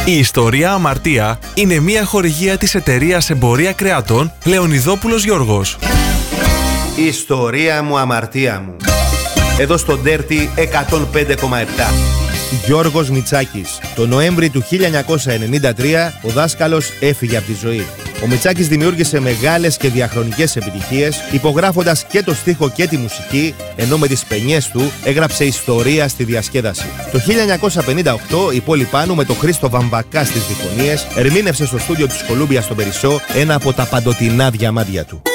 Η ιστορία Αμαρτία είναι μια χορηγία της εταιρείας Εμπορία Κρεατών Λεωνιδόπουλος Γιώργος. Η ιστορία μου, αμαρτία μου. Εδώ στο Dirty 105,7. Γιώργος Μητσάκης. Το Νοέμβρη του 1993 ο δάσκαλος έφυγε από τη ζωή. Ο Μητσάκης δημιούργησε μεγάλες και διαχρονικές επιτυχίες, υπογράφοντας και το στίχο και τη μουσική, ενώ με τις παινιές του έγραψε ιστορία στη διασκέδαση. Το 1958 η Πόλη Πάνου με τον Χρήστο Βαμβακά στις διφωνίες ερμήνευσε στο στούντιο της Κολούμπια στο Περισσό ένα από τα παντοτινά διαμάντια του.